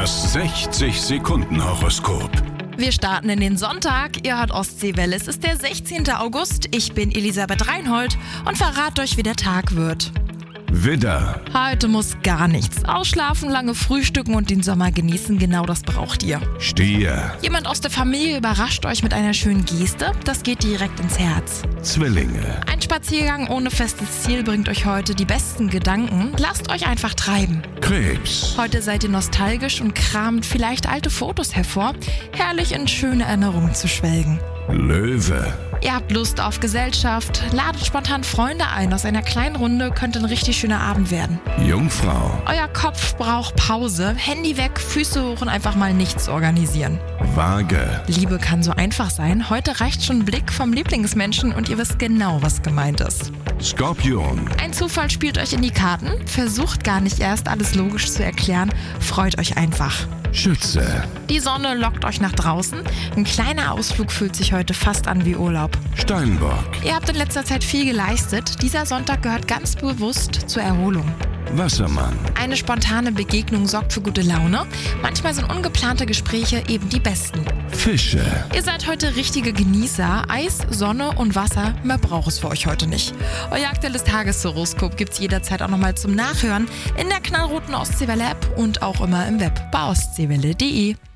Das 60-Sekunden-Horoskop. Wir starten in den Sonntag. Ihr hört Ostseewelle. Es ist der 16. August. Ich bin Elisabeth Reinhold und verrate euch, wie der Tag wird. Widder, Heute muss gar nichts. Ausschlafen, lange frühstücken und den Sommer genießen. Genau das braucht ihr. Stier, Jemand aus der Familie überrascht euch mit einer schönen Geste. Das geht direkt ins Herz. Zwillinge, Ein Spaziergang ohne festes Ziel bringt euch heute die besten Gedanken. Lasst euch einfach treiben. Krebs, Heute seid ihr nostalgisch und kramt vielleicht alte Fotos hervor. Herrlich in schöne Erinnerungen zu schwelgen. Löwe, Ihr habt Lust auf Gesellschaft, ladet spontan Freunde ein. Aus einer kleinen Runde könnte ein richtig schöner Abend werden. Jungfrau, Euer Kopf braucht Pause, Handy weg, Füße hoch und einfach mal nichts organisieren. Waage, Liebe kann so einfach sein. Heute reicht schon ein Blick vom Lieblingsmenschen und ihr wisst genau, was gemeint ist. Skorpion, Ein Zufall spielt euch in die Karten. Versucht gar nicht erst alles logisch zu erklären. Freut euch einfach. Schütze, Die Sonne lockt euch nach draußen. Ein kleiner Ausflug fühlt sich heute fast an wie Urlaub. Steinbock, Ihr habt in letzter Zeit viel geleistet. Dieser Sonntag gehört ganz bewusst zur Erholung. Wassermann, Eine spontane Begegnung sorgt für gute Laune. Manchmal sind ungeplante Gespräche eben die besten. Fische. Ihr seid heute richtige Genießer. Eis, Sonne und Wasser, mehr braucht es für euch heute nicht. Euer aktuelles Tageshoroskop gibt's jederzeit auch nochmal zum Nachhören in der knallroten Ostseewelle App und auch immer im Web bei ostseewelle.de.